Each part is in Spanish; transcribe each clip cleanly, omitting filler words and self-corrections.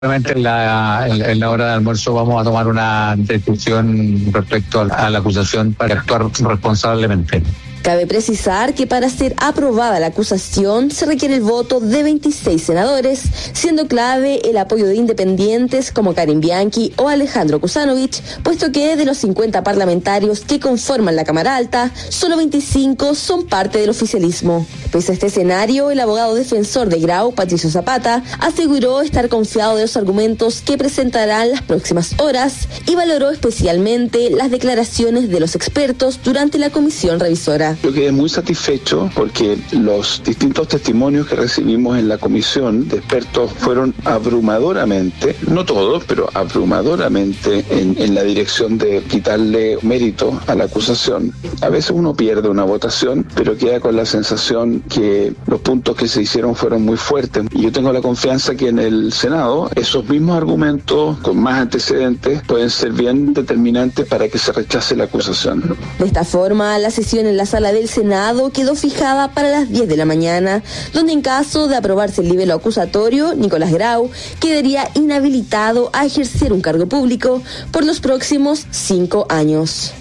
Seguramente en la hora de almuerzo vamos a tomar una decisión respecto a la acusación para actuar responsablemente. Cabe precisar que para ser aprobada la acusación se requiere el voto de 26 senadores, siendo clave el apoyo de independientes como Karin Bianchi o Alejandro Kusanovich, puesto que de los 50 parlamentarios que conforman la Cámara Alta, solo 25 son parte del oficialismo. Pese a este escenario, el abogado defensor de Grau, Patricio Zapata, aseguró estar confiado de los argumentos que presentarán las próximas horas y valoró especialmente las declaraciones de los expertos durante la comisión revisora. Yo quedé muy satisfecho porque los distintos testimonios que recibimos en la comisión de expertos fueron abrumadoramente, no todos, pero abrumadoramente en la dirección de quitarle mérito a la acusación. A veces uno pierde una votación, pero queda con la sensación que los puntos que se hicieron fueron muy fuertes. Y yo tengo la confianza que en el Senado esos mismos argumentos con más antecedentes pueden ser bien determinantes para que se rechace la acusación. De esta forma, la sesión en la sala del Senado quedó fijada para las 10 de la mañana, donde en caso de aprobarse el libelo acusatorio, Nicolás Grau quedaría inhabilitado a ejercer un cargo público por los próximos 5 años.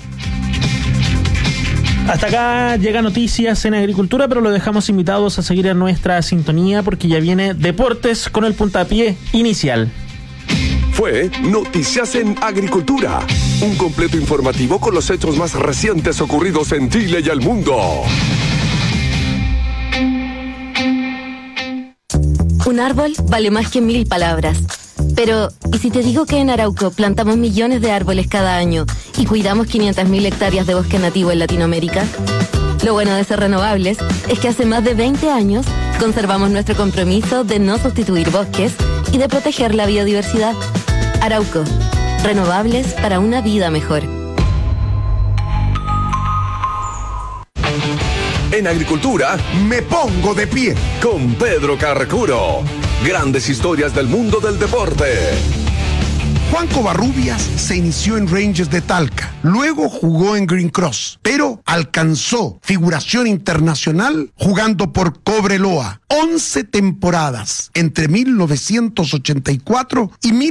Hasta acá llega Noticias en Agricultura, pero lo dejamos invitados a seguir en nuestra sintonía porque ya viene Deportes con el puntapié inicial. Fue Noticias en Agricultura, un completo informativo con los hechos más recientes ocurridos en Chile y el mundo. Un árbol vale más que 1000 palabras. Pero, ¿y si te digo que en Arauco plantamos millones de árboles cada año y cuidamos 500.000 hectáreas de bosque nativo en Latinoamérica? Lo bueno de ser renovables es que hace más de 20 años conservamos nuestro compromiso de no sustituir bosques y de proteger la biodiversidad. Arauco, renovables para una vida mejor. En Agricultura, me pongo de pie con Pedro Carcuro. Grandes historias del mundo del deporte. Juan Covarrubias se inició en Rangers de Talca, luego jugó en Green Cross, pero alcanzó figuración internacional jugando por Cobreloa. 11 temporadas entre 1984 y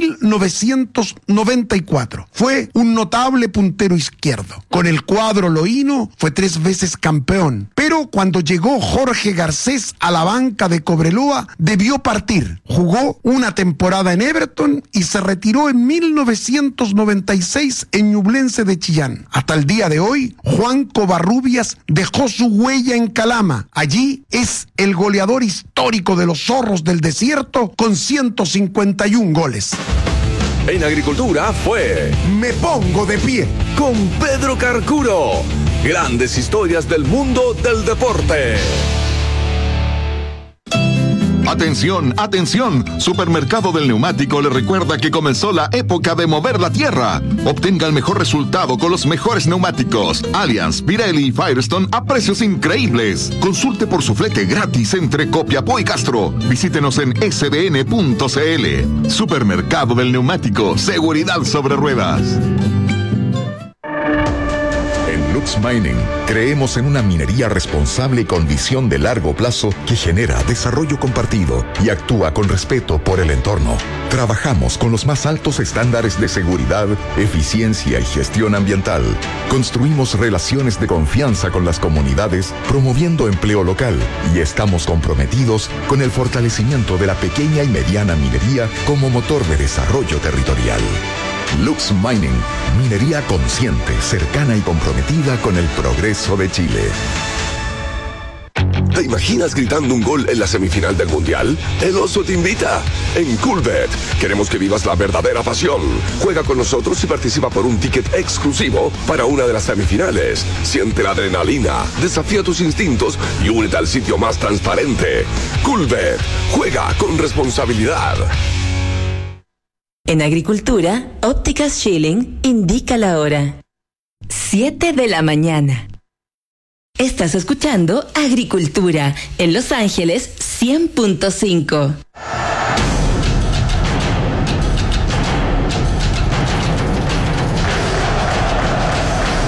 1994. Fue un notable puntero izquierdo. Con el cuadro loíno fue 3 veces campeón, pero cuando llegó Jorge Garcés a la banca de Cobreloa debió partir. Jugó una temporada en Everton y se retiró en 1996 en Ñublense de Chillán. Hasta el día de hoy, Juan Covarrubias dejó su huella en Calama. Allí es el goleador histórico de los Zorros del Desierto con 151 goles. En Agricultura fue Me Pongo de Pie con Pedro Carcuro. Grandes historias del mundo del deporte. Atención, atención, Supermercado del Neumático le recuerda que comenzó la época de mover la tierra. Obtenga el mejor resultado con los mejores neumáticos Allianz, Pirelli y Firestone a precios increíbles. Consulte por su flete gratis entre Copiapó y Castro. Visítenos en sbn.cl. Supermercado del Neumático, seguridad sobre ruedas. Lux Mining, creemos en una minería responsable y con visión de largo plazo que genera desarrollo compartido y actúa con respeto por el entorno. Trabajamos con los más altos estándares de seguridad, eficiencia y gestión ambiental. Construimos relaciones de confianza con las comunidades, promoviendo empleo local y estamos comprometidos con el fortalecimiento de la pequeña y mediana minería como motor de desarrollo territorial. Lux Mining, minería consciente, cercana y comprometida con el progreso de Chile. ¿Te imaginas gritando un gol en la semifinal del Mundial? El Oso te invita. En Coolbet, queremos que vivas la verdadera pasión. Juega con nosotros y participa por un ticket exclusivo para una de las semifinales. Siente la adrenalina, desafía tus instintos y únete al sitio más transparente. Coolbet, juega con responsabilidad. En Agricultura, Ópticas Schilling indica la hora. 7 de la mañana. Estás escuchando Agricultura en Los Ángeles 100.5.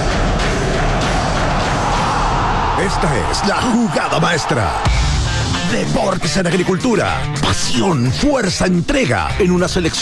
Esta es la jugada maestra. Deportes en Agricultura. Pasión, fuerza, entrega en una selección